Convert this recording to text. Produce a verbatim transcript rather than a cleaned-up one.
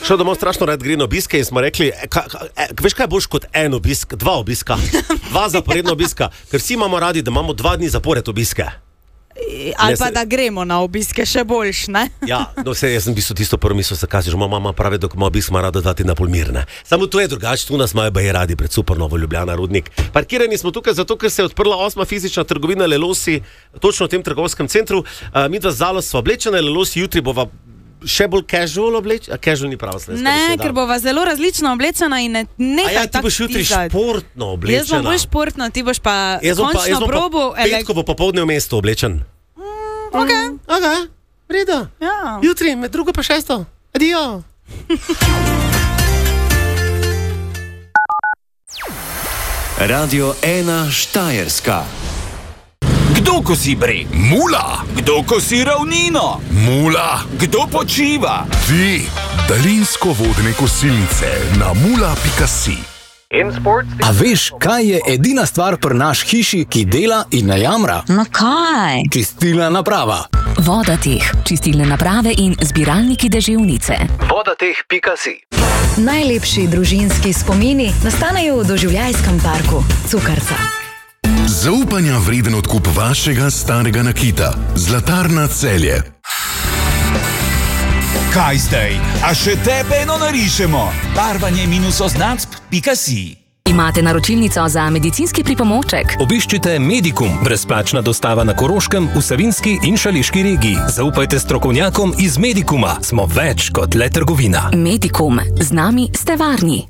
šel domov strašno rad gre na obiske in smo rekli, ka, ka, e, veš kaj boš kot en obisk, dva obiska, dva zaporedna obiska, ker vsi imamo radi, da imamo dva dni zapored obiske. Ali pa da gremo na obiske še boljš, ne? Ja, no vse, jaz sem bistvo tisto prvo mislil, se kaže, že moja mama pravi, da ima obisk ima rada dati na Polmir, ne. Samo to je drugače, tu nas imajo baje radi pred super Novo Ljubljana, Rudnik. Parkirani smo tukaj zato, ker se je odprla osma fizična trgovina Lelosi, točno v tem trgovskem centru. Uh, mi dva z Zalo sva oblečena, Lelosi jutri bova še bolj casual oblečena, casual ni prava slovenska beseda. Ne, ker bova zelo različno oblečena in ne nekaj ja, ti boš jutri športno oblečena. Jaz bom bolj športno, ti boš pa jaz končno pa, probo. Pa petkovo popoldne v mestu oblečen. Mm, ok. Ok, vredo. Ja. Jutri, med drugo pa šesto. Adijo. Radio ena Štajerska. Kdo kosi breg? Mula. Kdo kosi ravnino? Mula. Kdo počiva? Ti, daljinsko vodne kosilnice na mula pika si. A veš, kaj je edina stvar pri naš hiši, ki dela in ne jamra? No kaj? Čistilna naprava. Vodateh, čistilne naprave in zbiralniki deževnice. vodateh pika si. Najlepši družinski spomini nastanejo v doživljajskem parku Cukrca. Zaupanja vreden odkup vašega starega nakita. Zlatarna Celje. Kaj zdaj? A še tebe eno narišemo? Barvanje minus oznacb pika si. Imate naročilnico za medicinski pripomoček? Obiščite Medikum, brezplačna dostava na Koroškem, v Savinjski in Šaleški regiji. Zaupajte strokovnjakom iz Medikuma. Smo več kot le trgovina. Medikum. Z nami ste varni.